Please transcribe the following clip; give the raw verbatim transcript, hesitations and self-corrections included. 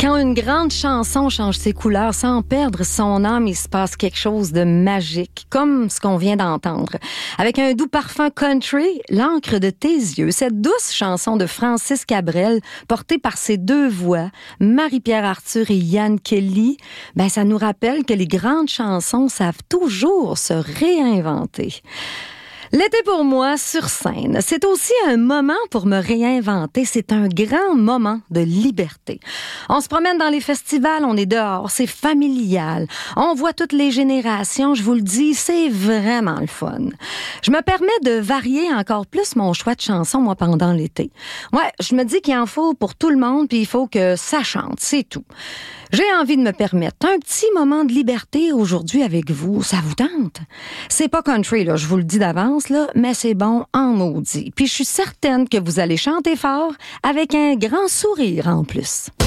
Quand une grande chanson change ses couleurs sans perdre son âme, il se passe quelque chose de magique, comme ce qu'on vient d'entendre. Avec un doux parfum country, l'encre de tes yeux, cette douce chanson de Francis Cabrel, portée par ses deux voix, Marie-Pierre Arthur et Yann Kelly, ben ça nous rappelle que les grandes chansons savent toujours se réinventer. L'été pour moi, sur scène, c'est aussi un moment pour me réinventer. C'est un grand moment de liberté. On se promène dans les festivals, on est dehors, c'est familial. On voit toutes les générations, je vous le dis, c'est vraiment le fun. Je me permets de varier encore plus mon choix de chansons, moi, pendant l'été. Ouais, je me dis qu'il en faut pour tout le monde, puis il faut que ça chante, c'est tout. J'ai envie de me permettre un petit moment de liberté aujourd'hui avec vous. Ça vous tente? C'est pas country, là, je vous le dis d'avance, là, mais c'est bon en maudit. Puis je suis certaine que vous allez chanter fort avec un grand sourire en plus.